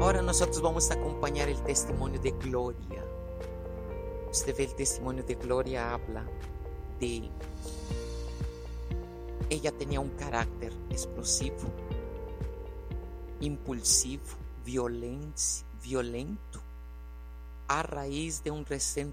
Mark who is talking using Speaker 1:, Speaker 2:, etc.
Speaker 1: ahora nosotros vamos a acompañar el testimonio de Gloria. Usted ve, el testimonio de Gloria habla de... Ella tenía un carácter explosivo, impulsivo, violento, a raíz de un